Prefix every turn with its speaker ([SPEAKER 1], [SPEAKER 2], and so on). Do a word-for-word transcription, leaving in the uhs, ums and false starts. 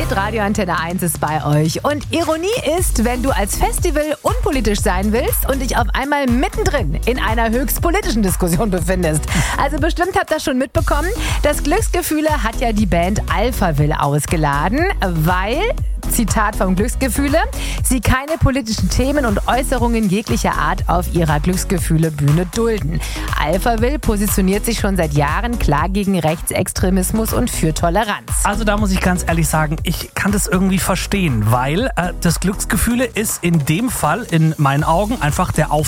[SPEAKER 1] Hitradio Antenne eins ist bei euch. Und Ironie ist, wenn du als Festival unpolitisch sein willst und dich auf einmal mittendrin in einer höchst politischen Diskussion befindest. Also bestimmt habt ihr das schon mitbekommen. Das Glücksgefühle hat ja die Band Alphaville ausgeladen, weil... Zitat vom Glücksgefühle, sie keine politischen Themen und Äußerungen jeglicher Art auf ihrer Glücksgefühle-Bühne dulden. Alphaville positioniert sich schon seit Jahren klar gegen Rechtsextremismus und für Toleranz.
[SPEAKER 2] Also da muss ich ganz ehrlich sagen, ich kann das irgendwie verstehen, weil äh, das Glücksgefühle ist in dem Fall in meinen Augen einfach der Auf